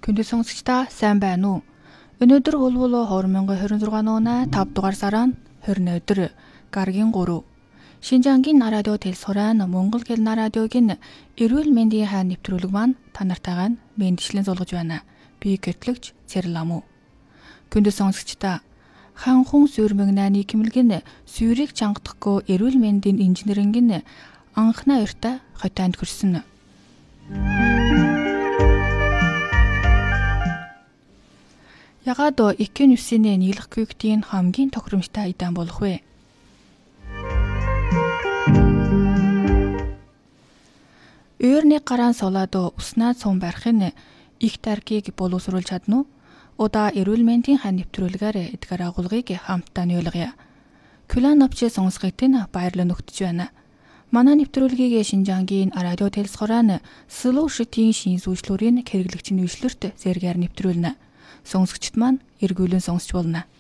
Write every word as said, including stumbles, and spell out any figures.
Хүндэт сонсогчдаа сайн байна уу? Өнөөдөр хөлвөл deux мянга двадцать six оны five дугаар сараа twenty өдөр гаргийн three. Шинжаангийн радио телсхорын Монгол хэл радиогийн эрүүл мэндийн хай нэвтрүүлэг маань та нартайгаа мэдчлэн суулгаж байна. Би гэтлэгч Цэрлам. Хүндэт сонсогчдаа ханхун сүрмэгнаны кимэлгэн сүрийг чангадахгүй эрүүл мэндийн инженерингийн анхны хоёртой хотойнд хүрсэн. Ягаад эки нүүсийн нийлэх күйктийн хамгийн тохиромжтой идэвх болох вэ? Өөрний гараан суулаад уснаа цум барихын их таркийг боловсруулж чадна уу? Удаа эрүүл мэндийн хань нэвтрүүлгээр эдгээр агуулгыг хамтдаа нийлгэе. Күлэн авчи сонсгогт нь баярлан өгдөж байна. Манай нэвтрүүлгийг Шинжаангийн радио телсхорын Слушатын шин зүйчлүүрийн хэрэглэгчийн үйлчлэрт зэргээр нэвтрүүлнэ. Сонсогчд маань эргүүлэн сонсч болно.